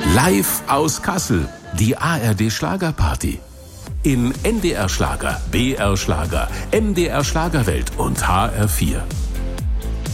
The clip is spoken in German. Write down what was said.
Live aus Kassel, die ARD Schlagerparty. In NDR Schlager, BR Schlager, MDR Schlagerwelt und HR4.